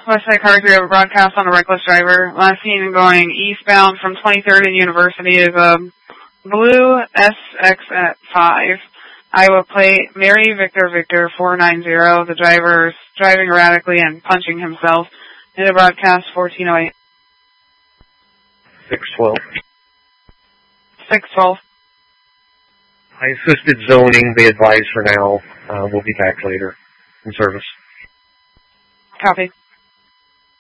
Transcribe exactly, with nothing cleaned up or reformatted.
Westside Cars, we have a broadcast on a reckless driver. Last seen going eastbound from twenty-third and University is a blue S X five. Iowa plate, Mary Victor Victor four nine zero. The driver is driving erratically and punching himself. In the broadcast, fourteen oh eight. six twelve. six twelve. I assisted zoning, be advised for now. Uh, we'll be back later in service. Copy.